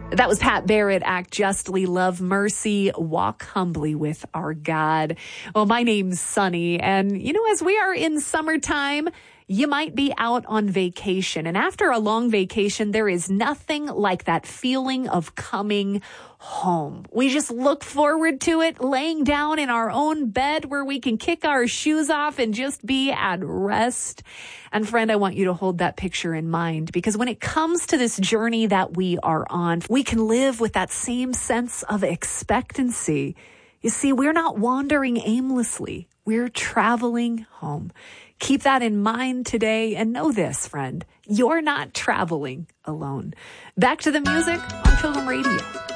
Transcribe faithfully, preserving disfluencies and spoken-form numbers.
That was Pat Barrett, Act Justly, Love Mercy, Walk Humbly with Our God. Well, my name's Sunny, and you know, as we are in summertime, you might be out on vacation. And after a long vacation, there is nothing like that feeling of coming home. We just look forward to it, laying down in our own bed where we can kick our shoes off and just be at rest. And friend, I want you to hold that picture in mind, because when it comes to this journey that we are on, we can live with that same sense of expectancy. You see, we're not wandering aimlessly. We're traveling home. Keep that in mind today, and know this, friend, you're not traveling alone. Back to the music on Pilgrim Radio.